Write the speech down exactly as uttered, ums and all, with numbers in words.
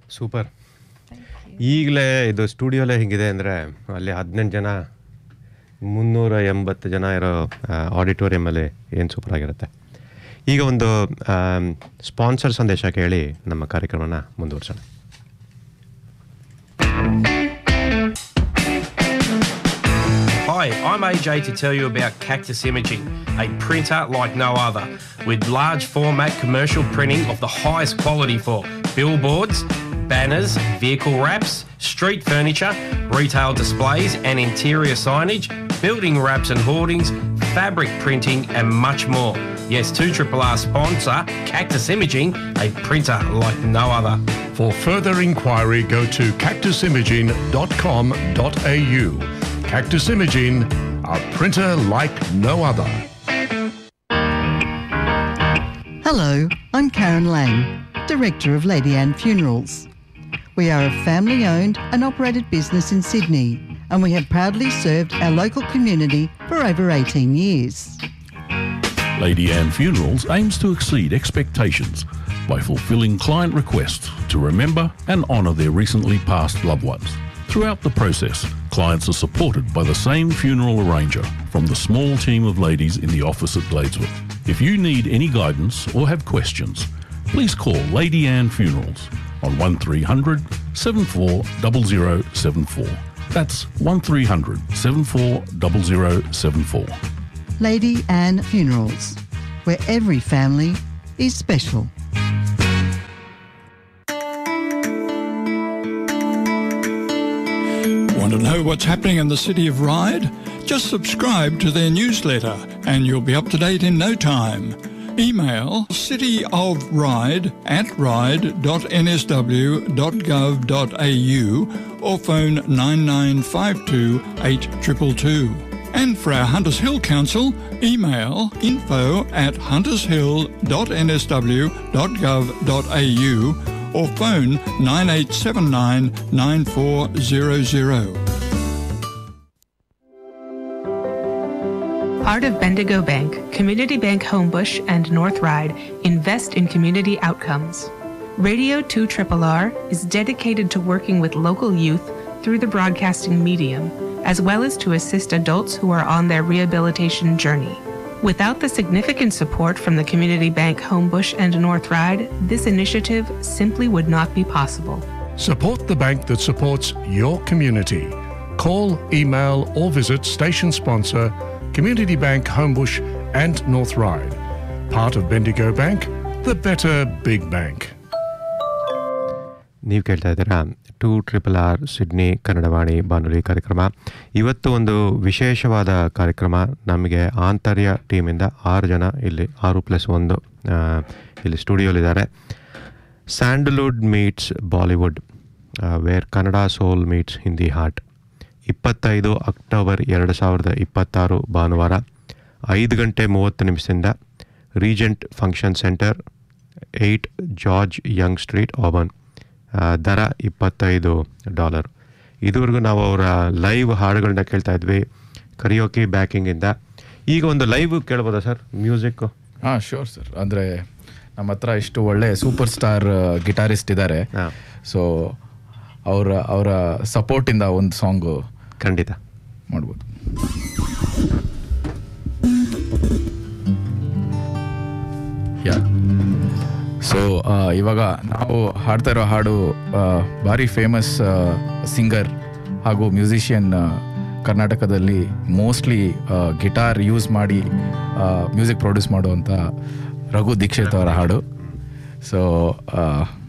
Super. ಈಗಲೇ ಇದು ಸ್ಟುಡಿಯೋಲೇ ಹಿಂಗಿದೆ ಅಂದರೆ ಅಲ್ಲಿ ಹದಿನೆಂಟು ಜನ ಮುನ್ನೂರ ಎಂಬತ್ತು ಜನ ಇರೋ ಆಡಿಟೋರಿಯಮಲ್ಲಿ ಏನು ಸೂಪರ್ ಆಗಿರುತ್ತೆ. ಈಗ ಒಂದು ಸ್ಪಾನ್ಸರ್ ಸಂದೇಶ ಕೇಳಿ ನಮ್ಮ ಕಾರ್ಯಕ್ರಮನ ಮುಂದುವರ್ಸೋಣ. Hi, I'm A J to tell you about Cactus Imaging, a printer like no other, with large format commercial printing of the highest quality for billboards, banners, vehicle wraps, street furniture, retail displays and interior signage, building wraps and hoardings, fabric printing and much more. Yes, two R R R sponsor Cactus Imaging, a printer like no other. For further inquiry, go to cactus imaging dot com dot a u. Cactus Imaging, a printer like no other. Hello, I'm Karen Lang, Director of Lady Anne Funerals. We are a family-owned and operated business in Sydney, and we have proudly served our local community for over eighteen years. Lady Anne Funerals aims to exceed expectations by fulfilling client requests to remember and honour their recently passed loved ones. Throughout the process, clients are supported by the same funeral arranger from the small team of ladies in the office at Gladeswood. If you need any guidance or have questions, please call Lady Anne Funerals on one three hundred seven four zero zero seven four. That's one three hundred seven four zero zero seven four. Lady Anne Funerals, where every family is special. Want to know what's happening in the city of Ryde? Just subscribe to their newsletter and you'll be up to date in no time. Email cityofryde at ryde dot n s w dot gov dot a u or phone nine nine five two eight two two two. And for our Hunters Hill Council, email info at huntershill dot n s w dot gov dot a u or phone nine eight seven nine nine four zero zero. Part of Bendigo Bank, Community Bank Homebush and North Ryde invest in community outcomes. Radio two R R R is dedicated to working with local youth through the broadcasting medium, as well as to assist adults who are on their rehabilitation journey. Without the significant support from the Community Bank Homebush and North Ryde, this initiative simply would not be possible. Support the bank that supports your community. Call, email or visit station sponsor Community Bank Homebush and North Ryde. Part of Bendigo Bank, the better big bank. ನೀವು ಕೇಳ್ತಾ ಇದ್ದೀರಾ to triple R Sydney Kannadavani ಬಾನುಲಿ ಕಾರ್ಯಕ್ರಮ. ಇವತ್ತು ಒಂದು ವಿಶೇಷವಾದ ಕಾರ್ಯಕ್ರಮ. ನಮಗೆ ಆಂತರ್ಯ ಟೀಮಿಂದ ಆರು ಜನ ಇಲ್ಲಿ ಆರು ಪ್ಲಸ್ ಒಂದು ಇಲ್ಲಿ ಸ್ಟುಡಿಯೋಲಿದ್ದಾರೆ. Sandalwood meets Bollywood, wear Kannada ಸೋಲ್ ಮೀಟ್ಸ್ ಹಿಂದಿ ಹಾರ್ಟ್. ಇಪ್ಪತ್ತೈದು ಅಕ್ಟೋಬರ್ ಎರಡು ಸಾವಿರದ ಇಪ್ಪತ್ತಾರು ಭಾನುವಾರ ಐದು ಗಂಟೆ ಮೂವತ್ತು ನಿಮಿಷದಿಂದ Regent function centre, eight George Young street, Auburn. ದರ ಇಪ್ಪತ್ತೈದು ಡಾಲರ್. ಇದುವರೆಗೂ ನಾವು ಅವರ ಲೈವ್ ಹಾಡುಗಳನ್ನ ಕೇಳ್ತಾ ಇದ್ವಿ ಕರಿಯೋಕಿ ಬ್ಯಾಕಿಂಗಿಂದ. ಈಗ ಒಂದು ಲೈವ್ ಕೇಳ್ಬೋದಾ ಸರ್ ಮ್ಯೂಸಿಕ್ಕು? ಹಾಂ ಶೋರ್ ಸರ್. ಅಂದರೆ ನಮ್ಮ ಹತ್ರ ಇಷ್ಟು ಒಳ್ಳೆ ಸೂಪರ್ ಸ್ಟಾರ್ ಗಿಟಾರಿಸ್ಟ್ ಇದ್ದಾರೆ. ಸೊ ಅವರ ಅವರ ಸಪೋರ್ಟಿಂದ ಒಂದು ಸಾಂಗು ಖಂಡಿತ ಮಾಡ್ಬೋದು. ಯಾ ಸೊ ಇವಾಗ ನಾವು ಹಾಡ್ತಾ ಇರೋ ಹಾಡು ಭಾರಿ ಫೇಮಸ್ ಸಿಂಗರ್ ಹಾಗೂ ಮ್ಯೂಸಿಷಿಯನ್, ಕರ್ನಾಟಕದಲ್ಲಿ ಮೋಸ್ಟ್ಲಿ ಗಿಟಾರ್ ಯೂಸ್ ಮಾಡಿ ಮ್ಯೂಸಿಕ್ ಪ್ರೊಡ್ಯೂಸ್ ಮಾಡುವಂಥ ರಘು ದೀಕ್ಷಿತ್ ಅವರ ಹಾಡು. ಸೊ